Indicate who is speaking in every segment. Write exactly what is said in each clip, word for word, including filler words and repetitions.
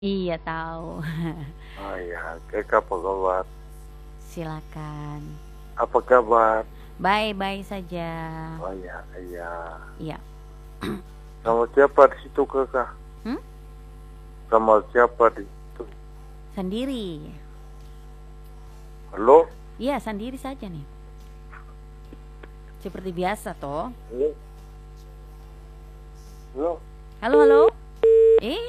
Speaker 1: Iya tahu.
Speaker 2: Oh ya, Kakak apa kabar?
Speaker 1: Silakan.
Speaker 2: Apa kabar?
Speaker 1: Baik-baik saja.
Speaker 2: Oh ya, iya.
Speaker 1: Iya.
Speaker 2: Sama siapa di situ Kakak?
Speaker 1: Hmm?
Speaker 2: Sama siapa di situ?
Speaker 1: Sendiri.
Speaker 2: Halo?
Speaker 1: Iya, sendiri saja nih. Seperti biasa toh.
Speaker 2: Halo? Halo?
Speaker 1: Halo, halo. Eh,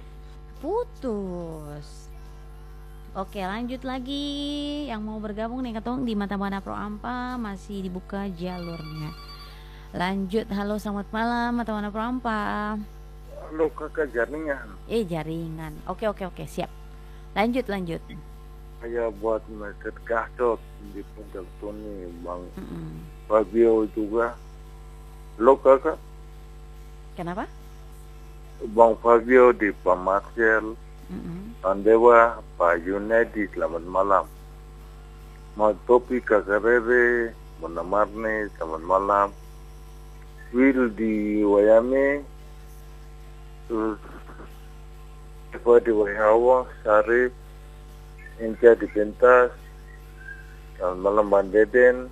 Speaker 1: putus. Oke, lanjut lagi. Yang mau bergabung nih ketong di Mata Mana Pro Ampa masih dibuka jalurnya. Lanjut. Halo, selamat malam Mata Mana Pro Ampa.
Speaker 2: Halo Kakak jaringan.
Speaker 1: Eh, jaringan. Oke, oke, oke, siap. Lanjut, lanjut.
Speaker 2: Saya buat market gasot di Puncak Tony, Bang
Speaker 1: Mm-mm.
Speaker 2: Fabio juga. Halo Kakak?
Speaker 1: Kenapa?
Speaker 2: Bang Fabio di Pak Marcel,
Speaker 1: Mm-mm.
Speaker 2: Bang Dewa, Pak Yunedi, selamat malam. Mau Topi Kakak Rere, Mona Marne, selamat malam. Will di Wayame, terus Eva di Wayawa, Sarif, Inca di Pentas, selamat malam Bang Deden.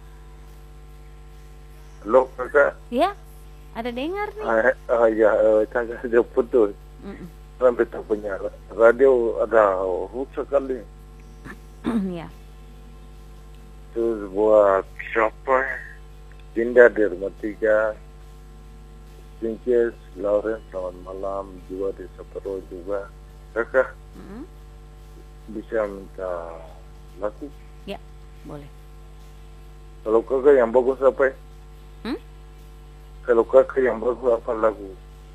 Speaker 2: Halo Kakak?
Speaker 1: Ya, ada dengar nih.
Speaker 2: Ah, ah, ya, eh, Kakak sudah putus.
Speaker 1: Mm-mm.
Speaker 2: Sampai tak punya radio ada rusak kali.
Speaker 1: Ya.
Speaker 2: Terus buat siapa? Dinda di rumah tiga, Princess, Lawrence, selamat malam. Juga di Sapero juga. Kakak
Speaker 1: Mm-mm.
Speaker 2: bisa minta lagu?
Speaker 1: Ya, boleh.
Speaker 2: Kalau kakak yang bagus apa? ya?
Speaker 1: Hmm?
Speaker 2: Kalau kakak yang bagus apa lagu?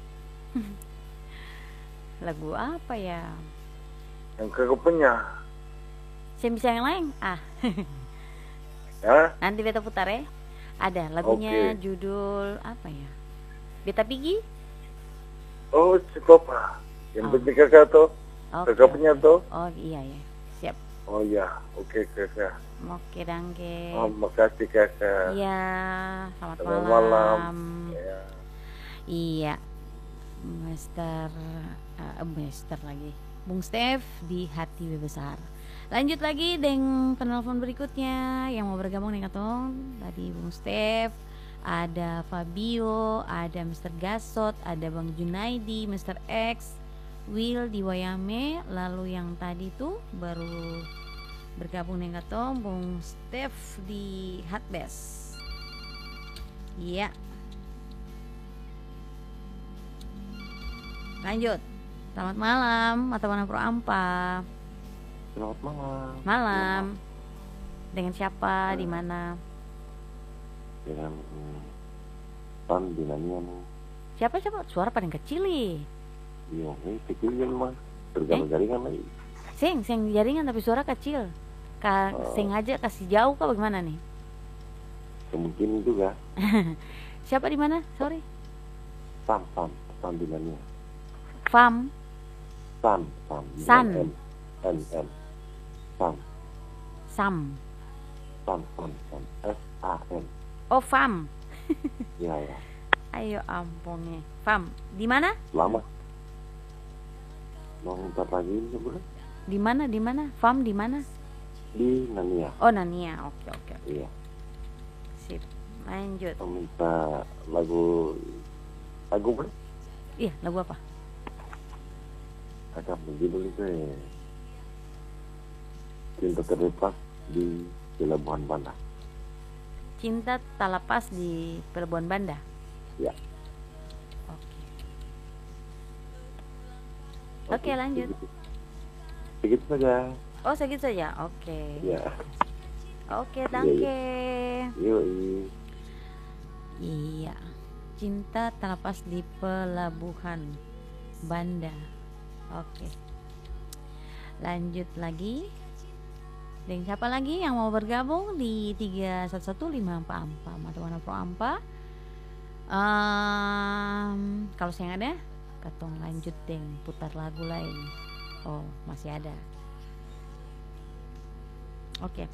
Speaker 1: Lagu apa ya?
Speaker 2: Yang kakak punya?
Speaker 1: Saya bisa yang lain? Ah,
Speaker 2: Hah?
Speaker 1: nanti beta putar ya. Ada lagunya
Speaker 2: Oke.
Speaker 1: judul apa ya? Beta Pigi?
Speaker 2: Oh, si Papa. Yang
Speaker 1: Oh,
Speaker 2: penting kakak tuh.
Speaker 1: oke,
Speaker 2: Kakak punya
Speaker 1: oke.
Speaker 2: tuh.
Speaker 1: Oh iya ya, siap.
Speaker 2: Oh ya, oke kakak.
Speaker 1: Oke, dangke.
Speaker 2: Oh, makasih kakak.
Speaker 1: Iya, selamat
Speaker 2: Selamat malam.
Speaker 1: malam.
Speaker 2: Ya.
Speaker 1: Iya, Mister eh, Mister lagi. Bung Steve di Hati Besar. Lanjut lagi dengan penelpon berikutnya yang mau bergabung nih katong. Tadi Bung Steve, ada Fabio, ada Mister Gasot, ada Bang Junaidi, Mister X, Will di Wayame, lalu yang tadi tuh baru bergabung nih katong Bung Steve di Hatbes. Iya, lanjut. Selamat malam, Mata Mana Pro Ampa.
Speaker 2: Selamat malam.
Speaker 1: Malam. Dengan siapa? Di mana?
Speaker 2: Dengan Tan dinamian.
Speaker 1: Siapa siapa? Suara paling kecil nih.
Speaker 2: Iya, ini kecil kan mah. Tergantung jaringan lagi.
Speaker 1: Sing, sing jaringan tapi suara kecil. Ka,
Speaker 2: Oh.
Speaker 1: sengaja kasih jauh kah bagaimana nih?
Speaker 2: Kemungkinan juga.
Speaker 1: Siapa di mana? Sorry.
Speaker 2: Tan, Tan, Tan dinamian.
Speaker 1: Fam,
Speaker 2: Tan, Tan.
Speaker 1: San,
Speaker 2: N, N, N. Tan,
Speaker 1: Sam.
Speaker 2: Tan, Tan, Tan. S, A, N.
Speaker 1: Oh, Fam.
Speaker 2: Ya, ya.
Speaker 1: Ayo ampun nih. Fam, di mana?
Speaker 2: Lama. Mau ntar lagi ini boleh?
Speaker 1: Di mana? Di mana? Fam di mana?
Speaker 2: Di Nania.
Speaker 1: Oh, Nania. Oke, oke.
Speaker 2: Iya.
Speaker 1: Sip. Lanjut.
Speaker 2: Mau minta lagu lagu boleh?
Speaker 1: Iya, lagu apa?
Speaker 2: Agak berjudul itu ya. Cinta terlepas di Pelabuhan Banda.
Speaker 1: Cinta Tak Lepas di Pelabuhan Banda.
Speaker 2: Ya.
Speaker 1: Oke. Oke, lanjut.
Speaker 2: Begitu, begitu saja.
Speaker 1: Oh, segitu saja. Oke.
Speaker 2: Ya.
Speaker 1: Oke,
Speaker 2: Iya,
Speaker 1: danke.
Speaker 2: Yoi.
Speaker 1: Iya. Cinta Tak Lepas di Pelabuhan Banda. Oke. Lanjut lagi. Dan siapa lagi yang mau bergabung di tiga satu satu lima empat empat Mata Mana Pro Ampa? Um, kalau saya ada, katong lanjut deng putar lagu lain. Oh, masih ada. Oke.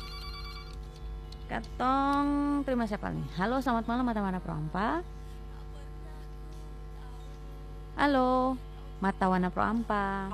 Speaker 1: Katong terima siapa nih? Halo, selamat malam Mata Mana Pro Ampa. Halo. Mata warna pro ampa.